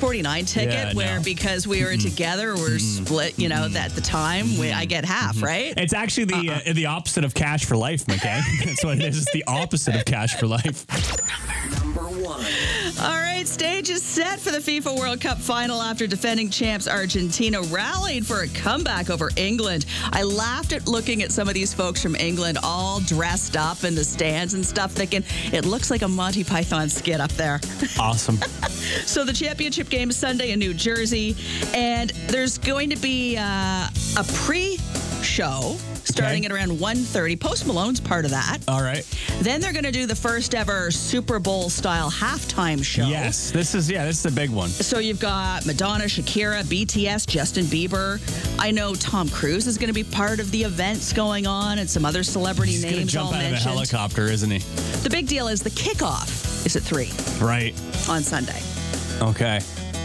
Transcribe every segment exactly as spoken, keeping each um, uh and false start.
forty-nine ticket Yeah, where no. because we were Mm-mm. together, we're Mm-mm. split, you know, Mm-mm. at the time, we, I get half, Mm-hmm. right? It's actually the Uh-uh. uh, the opposite of Cash for Life, McKay. That's what it is. It's the opposite of Cash for Life. Number one. All right, stage is set for the FIFA World Cup final after defending champs Argentina rallied for a comeback over England. I laughed at looking at some of these folks from England all dressed up in the stands and stuff, thinking it looks like a Monty Python skit up there. Awesome. So the championship game is Sunday in New Jersey, and there's going to be uh, a pre-show starting Okay. at around one thirty. Post Malone's part of that. All right. Then they're going to do the first ever Super Bowl style halftime show. Yes, this is yeah, this is a big one. So you've got Madonna, Shakira, B T S, Justin Bieber. I know Tom Cruise is going to be part of the events going on, and some other celebrity He's gonna names jump all out mentioned. of a helicopter, isn't he? The big deal is the kickoff is at three Right. on Sunday. Okay.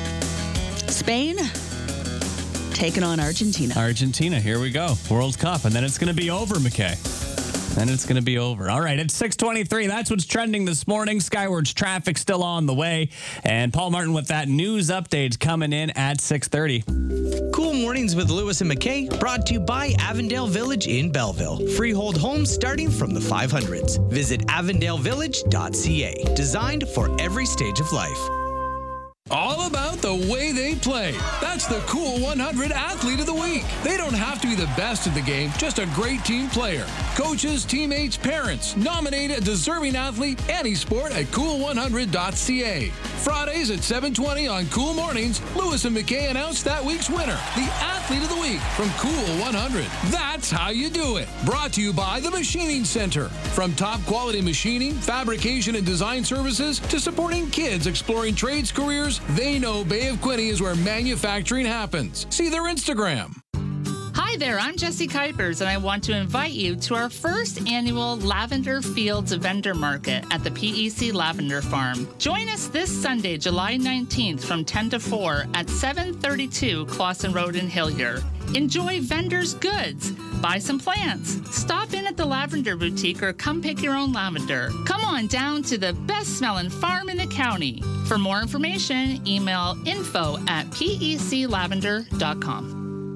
Spain taking on Argentina. Argentina, here we go. World Cup, and then it's going to be over, McKay. Then it's going to be over. All right, it's six twenty-three. That's what's trending this morning. Skywards traffic still on the way. And Paul Martin with that news updates coming in at six thirty. Cool Mornings with Lewis and McKay, brought to you by Avondale Village in Belleville. Freehold homes starting from the five hundreds. Visit avondale village dot c a. Designed for every stage of life. All about the way they play. That's the Cool one hundred Athlete of the Week. They don't have to be the best at the game, just a great team player. Coaches, teammates, parents, nominate a deserving athlete any sport at cool one hundred dot c a. Fridays at seven twenty on Cool Mornings, Lewis and McKay announce that week's winner, the Athlete of the Week from Cool one hundred. That's how you do it. Brought to you by the Machining Center. From top quality machining, fabrication, and design services to supporting kids exploring trades careers, they know Bay of Quinte is where manufacturing happens. See their Instagram. Hi there, I'm Jessie Kuipers, and I want to invite you to our first annual Lavender Fields Vendor Market at the P E C Lavender Farm. Join us this Sunday, July nineteenth from ten to four at seven thirty-two Clawson Road in Hillier. Enjoy vendors' goods. Buy some plants. Stop in at the Lavender Boutique or come pick your own lavender. Come on down to the best-smelling farm in the county. For more information, email info at p e c lavender dot com.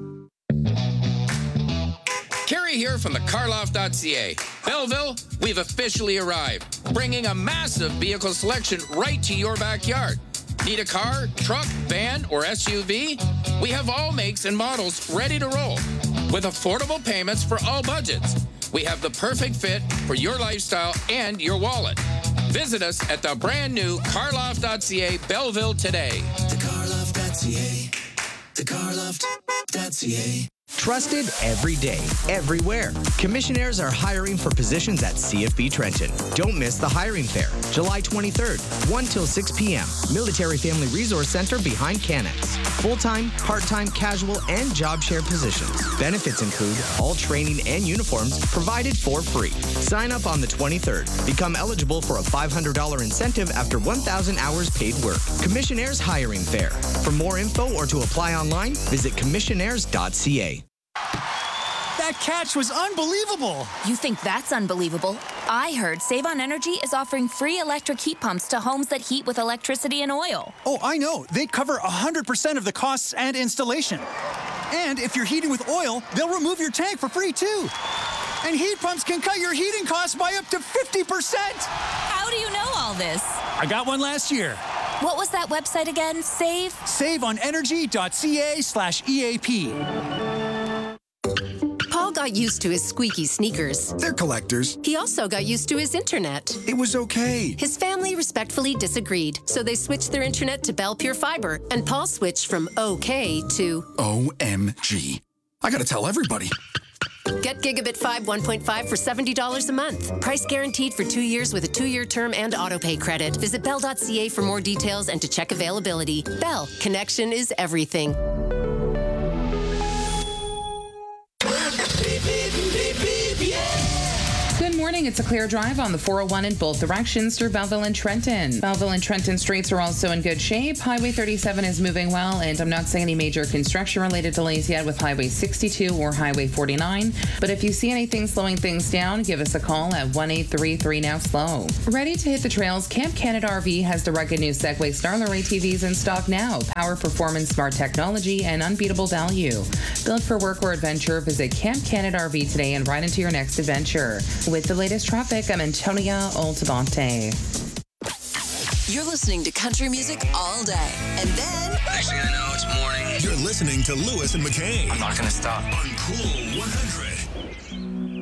Kerry here from the car loft dot c a. Belleville, we've officially arrived, bringing a massive vehicle selection right to your backyard. Need a car, truck, van, or S U V? We have all makes and models ready to roll with affordable payments for all budgets. We have the perfect fit for your lifestyle and your wallet. Visit us at the brand new car loft dot c a Belleville today. the car loft dot c a. the car loft dot c a. Trusted every day, everywhere. Commissionaires are hiring for positions at C F B Trenton. Don't miss the hiring fair, July twenty-third, one till six p.m. Military Family Resource Center behind Cannex. Full-time, part-time, casual, and job share positions. Benefits include all training and uniforms provided for free. Sign up on the twenty-third. Become eligible for a five hundred dollars incentive after one thousand hours paid work. Commissionaires Hiring Fair. For more info or to apply online, visit commissionaires dot c a. That catch was unbelievable. You think that's unbelievable? I heard Save on Energy is offering free electric heat pumps to homes that heat with electricity and oil. Oh, I know. They cover one hundred percent of the costs and installation. And if you're heating with oil, they'll remove your tank for free, too. And heat pumps can cut your heating costs by up to fifty percent. How do you know all this? I got one last year. What was that website again? Save? save on energy dot c a slash E A P. Paul got used to his squeaky sneakers. They're collectors. He also got used to his internet. It was okay. His family respectfully disagreed, so they switched their internet to Bell Pure Fiber, and Paul switched from okay to O M G. I gotta tell everybody. Get Gigabit five one point five for seventy dollars a month. Price guaranteed for two years with a two-year term and autopay credit. Visit bell dot c a for more details and to check availability. Bell, connection is everything. Good morning. morning, it's a clear drive on the four oh one in both directions through Belleville and Trenton. Belleville and Trenton streets are also in good shape. Highway thirty-seven is moving well, and I'm not seeing any major construction-related delays yet with Highway sixty-two or Highway forty-nine. But if you see anything slowing things down, give us a call at one eight three three now slow. Ready to hit the trails, Camp Canada R V has the rugged new Segway Starler A T Vs in stock now. Power, performance, smart technology, and unbeatable value. Built for work or adventure, visit Camp Canada R V today and ride into your next adventure. With the latest traffic, I'm Antonia Altabante. You're listening to country music all day. And then... Next thing I know, it's morning. You're listening to Lewis and McKay. I'm not going to stop. On Cool one hundred.